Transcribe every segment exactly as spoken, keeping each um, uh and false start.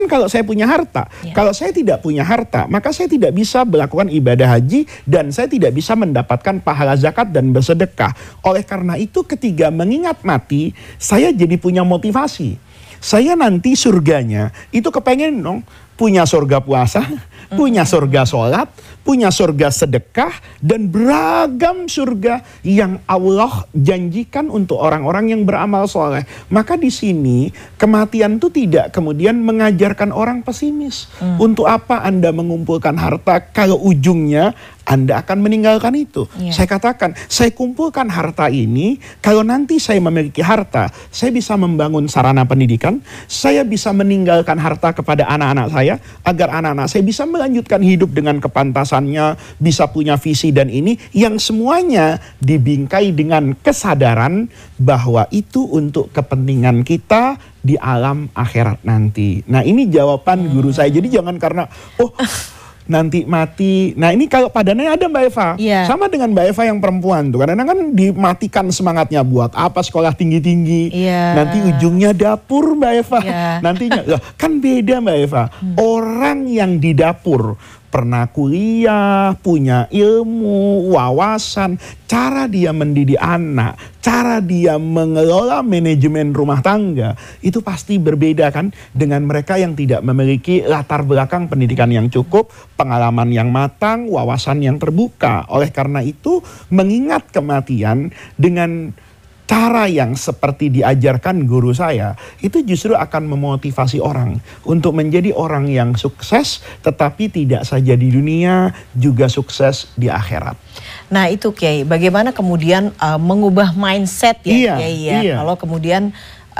kalau saya punya harta. Ya. Kalau saya tidak punya harta, maka saya tidak bisa melakukan ibadah haji dan saya tidak bisa mendapatkan pahala zakat dan bersedekah. Oleh karena itu ketika mengingat mati, saya jadi punya motivasi. Saya nanti surganya itu kepengen dong punya surga puasa, punya surga sholat, punya surga sedekah, dan beragam surga yang Allah janjikan untuk orang-orang yang beramal soleh. Maka di sini kematian itu tidak kemudian mengajarkan orang pesimis. Hmm. Untuk apa Anda mengumpulkan harta kalau ujungnya Anda akan meninggalkan itu? Yeah. Saya katakan, saya kumpulkan harta ini, kalau nanti saya memiliki harta, saya bisa membangun sarana pendidikan, saya bisa meninggalkan harta kepada anak-anak saya, agar anak-anak saya bisa melanjutkan hidup dengan kepantasannya, bisa punya visi dan ini, yang semuanya dibingkai dengan kesadaran bahwa itu untuk kepentingan kita di alam akhirat nanti. Nah ini jawaban hmm. guru saya. Jadi jangan karena, oh nanti mati. Nah ini kalau padananya ada Mbak Eva. Yeah. Sama dengan Mbak Eva yang perempuan tuh. Kadang-kadang kan dimatikan semangatnya buat apa sekolah tinggi-tinggi. Yeah. Nanti ujungnya dapur Mbak Eva. Yeah. Nantinya kan beda Mbak Eva. Hmm. Orang yang di dapur pernah kuliah, punya ilmu, wawasan, cara dia mendidik anak, cara dia mengelola manajemen rumah tangga, itu pasti berbeda kan dengan mereka yang tidak memiliki latar belakang pendidikan yang cukup, pengalaman yang matang, wawasan yang terbuka. Oleh karena itu, mengingat kematian dengan cara yang seperti diajarkan guru saya, itu justru akan memotivasi orang untuk menjadi orang yang sukses, tetapi tidak saja di dunia, juga sukses di akhirat. Nah itu Kiai, bagaimana kemudian uh, mengubah mindset ya iya, Kiai ya, iya. Kalau kemudian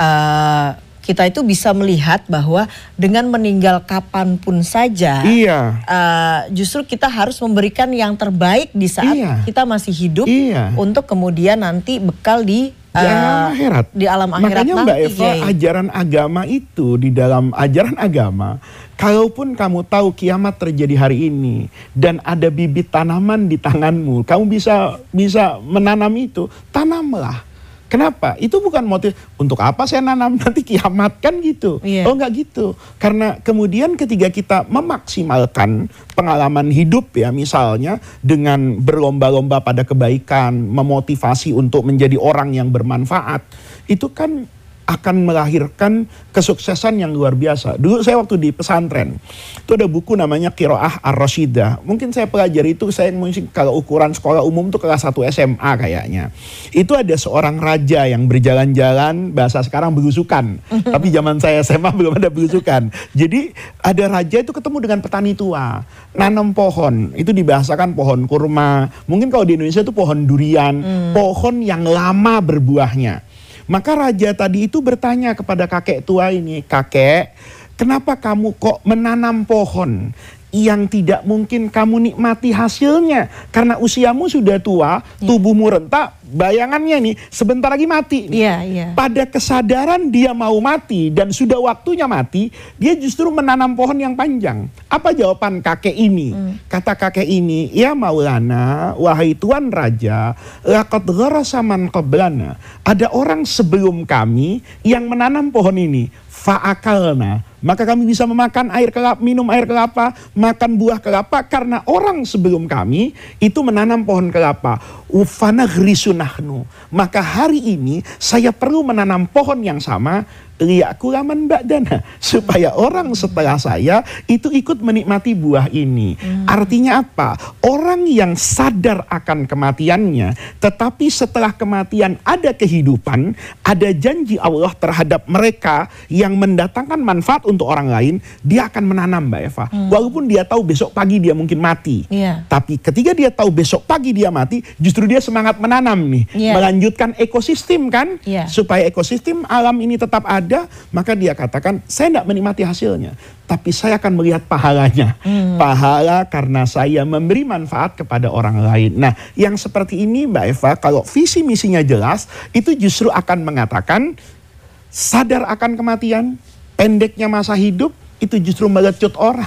uh, kita itu bisa melihat bahwa dengan meninggal kapanpun saja, iya. uh, justru kita harus memberikan yang terbaik di saat iya. kita masih hidup, iya. untuk kemudian nanti bekal di Di alam akhirat. Di alam akhirat. Makanya Mbak Eva, ya. ajaran agama itu, di dalam ajaran agama, kalaupun kamu tahu kiamat terjadi hari ini dan ada bibit tanaman di tanganmu, kamu bisa bisa menanam itu, tanamlah. Kenapa? Itu bukan motif untuk apa saya nanam nanti kiamat kan gitu. Yeah. Oh enggak gitu. Karena kemudian ketika kita memaksimalkan pengalaman hidup ya, misalnya dengan berlomba-lomba pada kebaikan, memotivasi untuk menjadi orang yang bermanfaat, itu kan akan melahirkan kesuksesan yang luar biasa. Dulu saya waktu di pesantren, itu ada buku namanya Qiraah Ar-Rasyidah. Mungkin saya pelajari itu, saya mungkin kalau ukuran sekolah umum itu kelas satu S M A kayaknya. Itu ada seorang raja yang berjalan-jalan, bahasa sekarang belusukan. Tapi zaman saya S M A belum ada belusukan. Jadi ada raja itu ketemu dengan petani tua, nanam pohon. Itu dibahasakan pohon kurma. Mungkin kalau di Indonesia itu pohon durian, hmm. pohon yang lama berbuahnya. Maka raja tadi itu bertanya kepada kakek tua ini, kakek, kenapa kamu kok menanam pohon yang tidak mungkin kamu nikmati hasilnya? Karena usiamu sudah tua, tubuhmu rentak, bayangannya nih sebentar lagi mati. Yeah, yeah. Pada kesadaran dia mau mati dan sudah waktunya mati, dia justru menanam pohon yang panjang. Apa jawaban kakek ini? Hmm. Kata kakek ini, ya Maulana, wahai Tuan Raja, laqad gharasa man qablana. Ada orang sebelum kami yang menanam pohon ini. Fa'akalna, maka kami bisa memakan air kelapa, minum air kelapa, makan buah kelapa, karena orang sebelum kami itu menanam pohon kelapa. Ufana grisunahnu, maka hari ini saya perlu menanam pohon yang sama, liyakulaman ba'dana, supaya orang setelah saya itu ikut menikmati buah ini. Hmm. Artinya apa? Orang yang sadar akan kematiannya, tetapi setelah kematian ada kehidupan, ada janji Allah terhadap mereka yang mendatangkan manfaat untuk orang lain, dia akan menanam Mbak Eva. Hmm. Walaupun dia tahu besok pagi dia mungkin mati. Yeah. Tapi ketika dia tahu besok pagi dia mati, justru dia semangat menanam nih. Yeah. Melanjutkan ekosistem kan? Yeah. Supaya ekosistem alam ini tetap ada. Maka dia katakan, saya tidak menikmati hasilnya, tapi saya akan melihat pahalanya. Hmm. Pahala karena saya memberi manfaat kepada orang lain. Nah, yang seperti ini Mbak Eva, kalau visi misinya jelas, itu justru akan mengatakan sadar akan kematian, pendeknya masa hidup, itu justru melecut orang.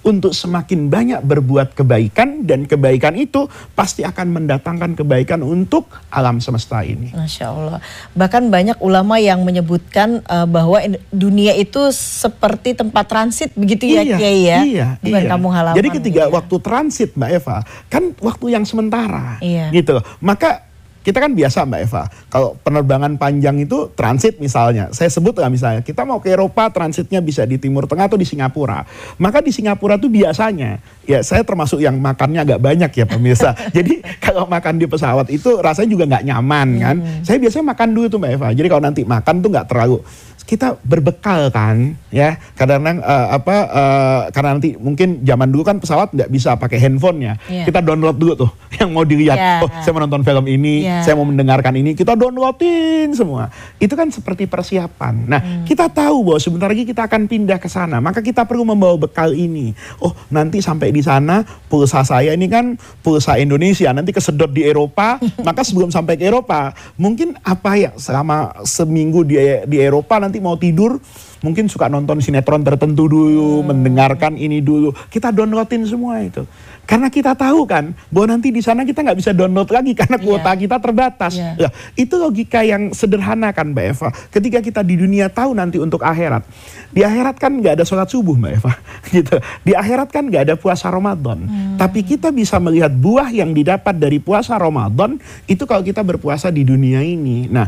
untuk semakin banyak berbuat kebaikan, dan kebaikan itu pasti akan mendatangkan kebaikan untuk alam semesta ini. Masya Allah. Bahkan banyak ulama yang menyebutkan uh, bahwa dunia itu seperti tempat transit begitu ya, iya, Kiai ya, iya, bukan iya. kampung halaman. Jadi ketika iya. waktu transit Mbak Eva, kan waktu yang sementara, iya. gitu. Maka kita kan biasa Mbak Eva, kalau penerbangan panjang itu transit misalnya, saya sebut lah misalnya, kita mau ke Eropa transitnya bisa di Timur Tengah atau di Singapura. Maka di Singapura tuh biasanya, ya saya termasuk yang makannya agak banyak ya pemirsa. Jadi kalau makan di pesawat itu rasanya juga nggak nyaman kan. Hmm. Saya biasanya makan dulu tuh Mbak Eva, jadi kalau nanti makan tuh nggak terlalu, kita berbekal kan, ya kadang-kadang uh, apa uh, karena nanti mungkin zaman dulu kan pesawat nggak bisa pakai handphonenya, yeah. kita download dulu tuh yang mau dilihat, yeah. oh saya mau nonton film ini, yeah. saya mau mendengarkan ini, kita downloadin semua. Itu kan seperti persiapan. Nah hmm. kita tahu bahwa sebentar lagi kita akan pindah ke sana, maka kita perlu membawa bekal ini. Oh nanti sampai di sana pulsa saya ini kan pulsa Indonesia, nanti kesedot di Eropa, maka sebelum sampai ke Eropa mungkin apa ya selama seminggu di di Eropa nanti mau tidur, mungkin suka nonton sinetron tertentu dulu, hmm. mendengarkan ini dulu. Kita downloadin semua itu. Karena kita tahu kan, bahwa nanti di sana kita nggak bisa download lagi karena kuota yeah. kita terbatas. Yeah. Nah, itu logika yang sederhana kan Mbak Eva. Ketika kita di dunia tahu nanti untuk akhirat. Di akhirat kan nggak ada sholat subuh Mbak Eva. Gitu. Di akhirat kan nggak ada puasa Ramadan. Hmm. Tapi kita bisa melihat buah yang didapat dari puasa Ramadan, itu kalau kita berpuasa di dunia ini. Nah,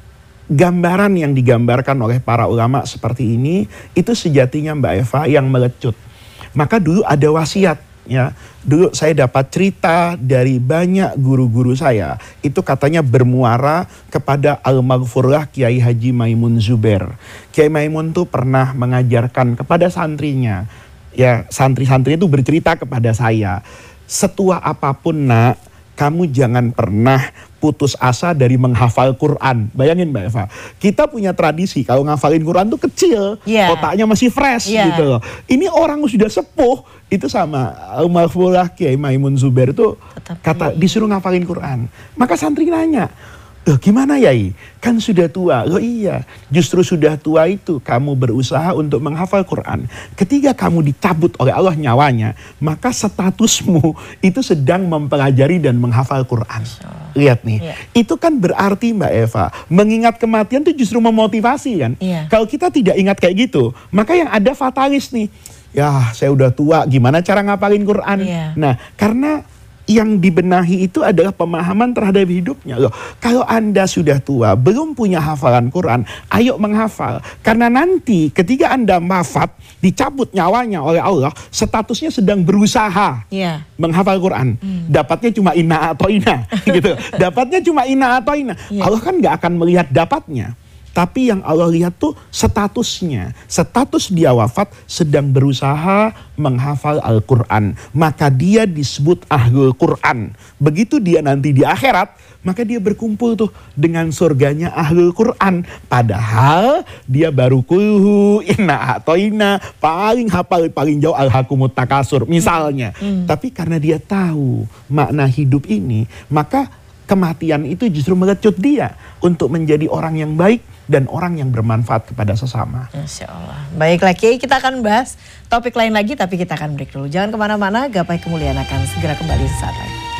gambaran yang digambarkan oleh para ulama seperti ini, itu sejatinya Mbak Eva yang melecut. Maka dulu ada wasiat, ya. Dulu saya dapat cerita dari banyak guru-guru saya, itu katanya bermuara kepada Al-Maghfurlah Kiai Haji Maimun Zubair. Kiai Maimun tuh pernah mengajarkan kepada santrinya, ya santri-santri itu bercerita kepada saya, setua apapun nak, kamu jangan pernah putus asa dari menghafal Quran. Bayangin Mbak Eva, kita punya tradisi kalau ngafalin Quran tuh kecil, yeah. otaknya masih fresh, yeah. gitu loh. Ini orang sudah sepuh, itu sama Al-Maghfurlah Kiai Maimun Zubair itu kata disuruh ngafalin Quran. Maka santri nanya, loh gimana Yai? Kan sudah tua. Loh iya, justru sudah tua itu kamu berusaha untuk menghafal Quran. Ketika kamu dicabut oleh Allah nyawanya, maka statusmu itu sedang mempelajari dan menghafal Quran. Lihat nih, yeah. itu kan berarti Mbak Eva, mengingat kematian itu justru memotivasi kan. Yeah. Kalau kita tidak ingat kayak gitu, maka yang ada fatalis nih. Ya saya udah tua, gimana cara ngapalin Quran? Yeah. Nah karena yang dibenahi itu adalah pemahaman terhadap hidupnya. Loh, kalau Anda sudah tua, belum punya hafalan Quran, ayo menghafal. Karena nanti ketika Anda wafat, dicabut nyawanya oleh Allah, statusnya sedang berusaha yeah. menghafal Quran. Hmm. Dapatnya cuma inna atau ina, gitu. Dapatnya cuma inna atau ina. Yeah. Allah kan nggak akan melihat dapatnya. Tapi yang Allah lihat tuh statusnya. Status dia wafat sedang berusaha menghafal Al-Quran. Maka dia disebut Ahlul Quran. Begitu dia nanti di akhirat, maka dia berkumpul tuh dengan surganya Ahlul Quran. Padahal dia baru kulhu, inna atoina, paling hafal, paling jauh Al-Hakumut Takasur misalnya. Hmm. Tapi karena dia tahu makna hidup ini, maka kematian itu justru melecut dia untuk menjadi orang yang baik dan orang yang bermanfaat kepada sesama. Masya Allah. Baiklah Kiai, kita akan bahas topik lain lagi, tapi kita akan break dulu. Jangan kemana-mana, Gapai Kemuliaan akan segera kembali sesaat lagi.